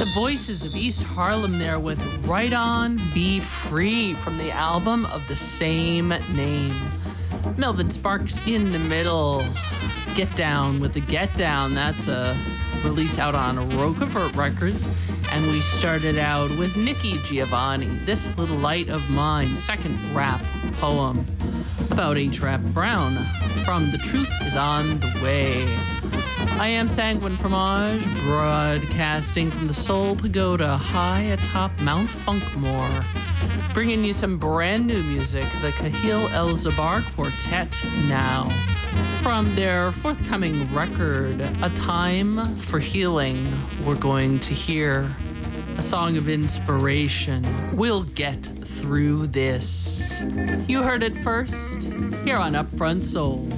The Voices of East Harlem there with Right On, Be Free from the album of the same name. Melvin Sparks in the middle. Get Down with the Get Down. That's a release out on Roquefort Records. And we started out with Nikki Giovanni, This Little Light of Mine, second rap poem about H. Rap Brown from The Truth Is on the Way. I am Sanguine Fromage, broadcasting from the Soul Pagoda high atop Mount Funkmore, bringing you some brand new music, the Kahil El-Zabar Quartet now. From their forthcoming record, A Time for Healing, we're going to hear a song of inspiration. We'll get through this. You heard it first here on Upfront Soul.